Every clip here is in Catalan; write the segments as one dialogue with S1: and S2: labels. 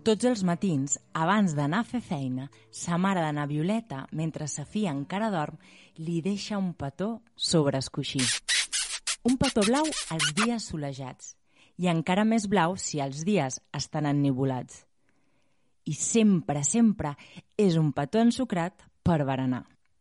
S1: Tots els matins, abans d'anar a fer feina, sa mare de na Violeta, mentre sa filla encara dorm, li deixa un petó sobre el coixí. Un petó blau els dies solejats i encara més blau si els dies estan ennivolats. I sempre, sempre és un petó ensucrat per berenar.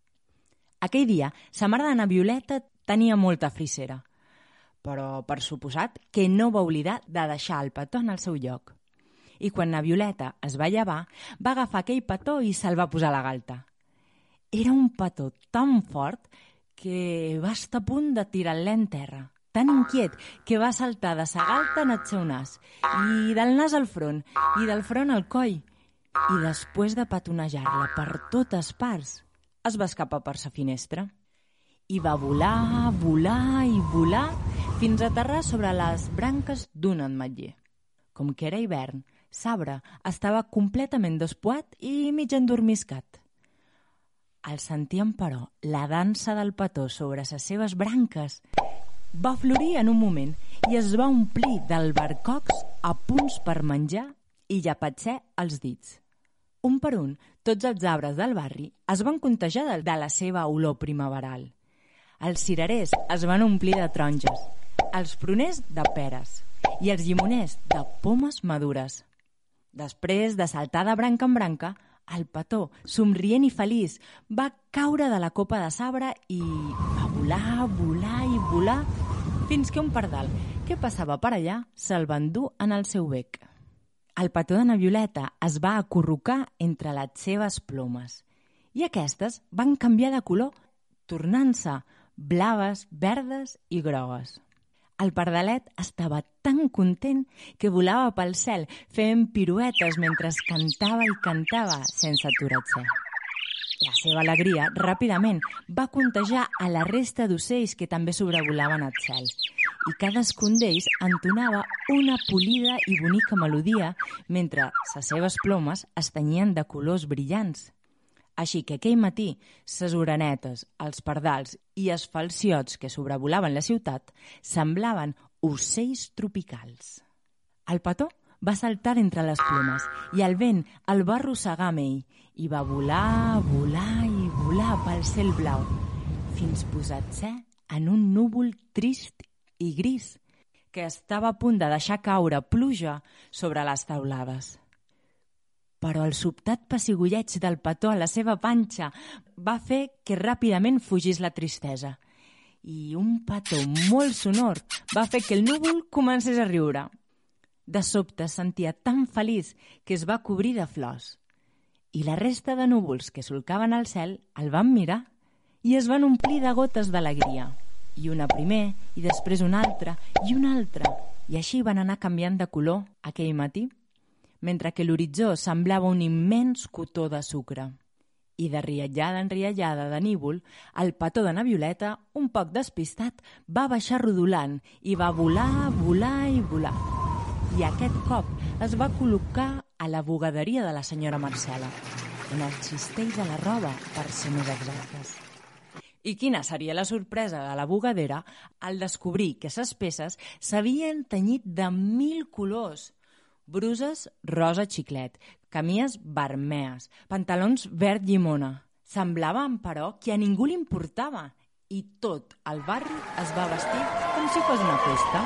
S1: Aquell dia, sa mare de na Violeta tenia molta frissera, però per suposat que no va oblidar de deixar el petó en el seu lloc. I quan na Violeta es va llevar, va agafar aquell petó i se'l va posar a la galta. Era un petó tan fort que va estar a punt de tirar-lo en terra, tan inquiet que va saltar de sa galta en el seu nas, i del nas al front, i del front al coll, i després de petonejar-la per totes parts, es va escapar per sa finestra. I va volar, volar i volar fins a aterrar sobre les branques d'un ametller. Com que era hivern, l'arbre estava completament despuat i mig endormiscat. Al sentíem, però, la dansa del petó sobre les seves branques va florir en un moment i es va omplir d'albercocs a punts per menjar i llapatzer els dits. Un per un, tots els arbres del barri es van contagiar de la seva olor primaveral. Els cirerers es van omplir de taronges, els pruners de peres i els llimoners de pomes madures. Després de saltar de branca en branca, el petó, somrient i feliç, va caure de la copa de sabre i va volar, volar i volar fins que un pardal que passava per allà se'l va endur en el seu bec. El petó de na Violeta es va acurrucar entre les seves plomes i aquestes van canviar de color, tornant-se blaves, verdes i grogues. El pardalet estava tan content que volava pel cel fent piruetes mentre cantava i cantava sense aturar-se. La seva alegria ràpidament va contagiar a la resta d'ocells que també sobrevolaven al cel i cadascun d'ells entonava una polida i bonica melodia mentre les seves plomes es tenyien de colors brillants. Així que aquell matí, ses orenetes, els pardals i els falciots que sobrevolaven la ciutat semblaven ocells tropicals. El petó va saltar entre les plomes i el vent el va arrossegar amb ell i va volar, volar i volar pel cel blau fins posar-se en un núvol trist i gris que estava a punt de deixar caure pluja sobre les teulades. Però el sobtat pessigolleig del petó a la seva panxa va fer que ràpidament fugís la tristesa. I un petó molt sonor va fer que el núvol comencés a riure. De sobte es sentia tan feliç que es va cobrir de flors. I la resta de núvols que solcaven el cel el van mirar i es van omplir de gotes d'alegria. I una primer, i després una altra, i una altra. I així van anar canviant de color aquell matí, mentre que l'horitzó semblava un immens cotó de sucre. I de riallada en riallada de nívol, el petó de na Violeta, un poc despistat, va baixar rodolant i va volar, volar i volar. I aquest cop es va col·locar a la bugaderia de la senyora Marcela, on els cistells de la roba, per ser més exactes. I quina seria la sorpresa de la bugadera al descobrir que ses peces s'havien tenyit de 1000 colors. Bruses rosa xiclet, camies vermees, pantalons verd llimona. Semblaven, però, que a ningú li importava i tot el barri es va vestir com si fos una festa.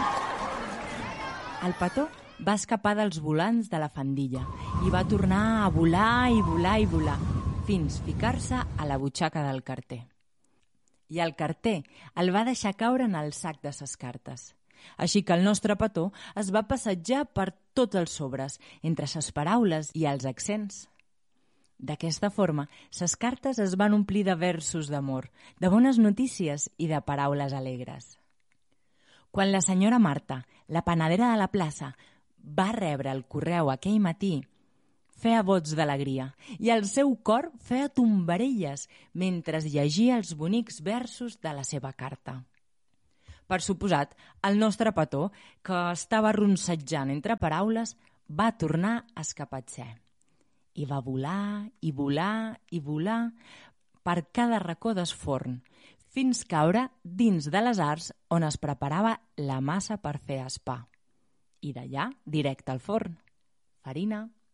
S1: El petó va escapar dels volants de la fandilla i va tornar a volar i volar i volar fins ficar-se a la butxaca del carter. I el carter el va deixar caure en el sac de ses cartes. Així que el nostre petó es va passejar per tots els sobres, entre ses paraules i els accents. D'aquesta forma, ses cartes es van omplir de versos d'amor, de bones notícies i de paraules alegres. Quan la senyora Marta, la panadera de la plaça, va rebre el correu aquell matí, feia bots d'alegria i el seu cor feia tombarelles mentre llegia els bonics versos de la seva carta. Per suposat, el nostre petó, que estava ronsejant entre paraules, va tornar a escapar-se. I va volar, i volar, i volar per cada racó d'esforn, fins caure dins de les arts on es preparava la massa per fer espà. I d'allà, directe al forn. Farina,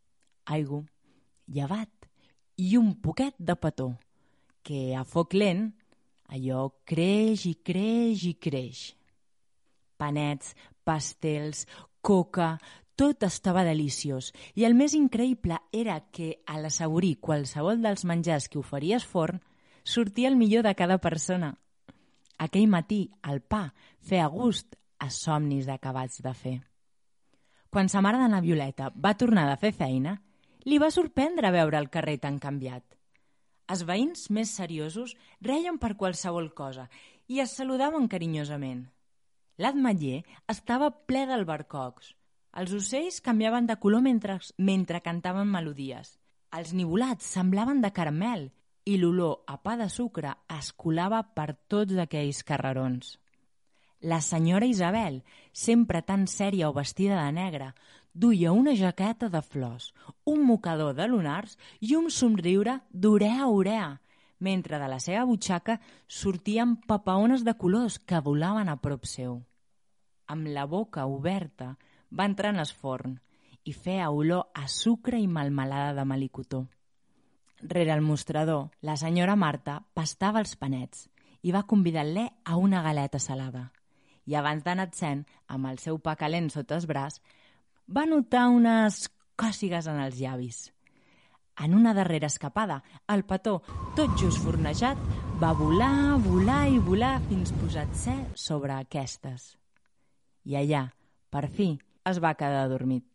S1: aigua, llevat i un poquet de petó, que a foc lent allò creix i creix i creix. Panets, pastels, coca, tot estava deliciós i el més increïble era que a l'assaborir qualsevol dels menjars que oferia el forn sortia el millor de cada persona. Aquell matí el pa feia gust a somnis acabats de fer. Quan sa mare d'Anna Violeta va tornar de fer feina, li va sorprendre veure el carrer tan canviat. Els veïns més seriosos reien per qualsevol cosa i es saludaven carinyosament. L'ametller estava ple d'albercocs. Els ocells canviaven de color mentre cantaven melodies. Els nivolats semblaven de caramel i l'olor a pa de sucre es colava per tots aquells carrerons. La senyora Isabel, sempre tan sèria o vestida de negre, duia una jaqueta de flors, un mocador de lunars i un somriure d'orea a orea, mentre de la seva butxaca sortien papaones de colors que volaven a prop seu. Amb la boca oberta va entrar en el forn i feia olor a sucre i melmelada de melicotó. Rere el mostrador, la senyora Marta pastava els panets i va convidar-le a una galeta salada. I abans d'anar-se'n, amb el seu pa calent sota el braç, va notar unes còssigues en els llavis. En una darrera escapada, el petó, tot just fornejat, va volar, volar i volar fins posar-se sobre aquestes. I allà, per fi, es va quedar adormit.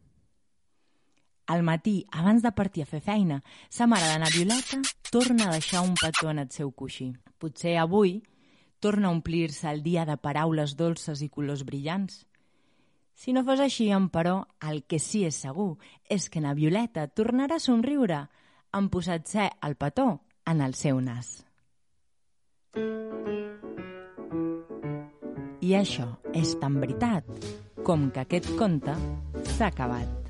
S1: Al matí, abans de partir a fer feina, sa mare d'Anna Violeta torna a deixar un petó en el seu coixí. Potser avui torna a omplir-se el dia de paraules dolces i colors brillants. Si no fos així, emperò, el que sí és segur és que na Violeta tornarà a somriure en posar-se el petó en el seu nas. I això és tan veritat com que aquest conte s'ha acabat.